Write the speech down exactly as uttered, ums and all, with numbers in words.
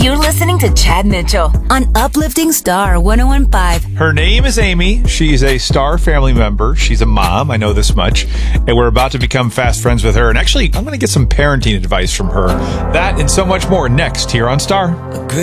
You're listening to Chad Mitchell on Uplifting Star one oh one point five. Her name is Amy. She's a Star family member. She's a mom. I know this much. And we're about to become fast friends with her. And actually, I'm going to get some parenting advice from her. That and so much more next here on Star.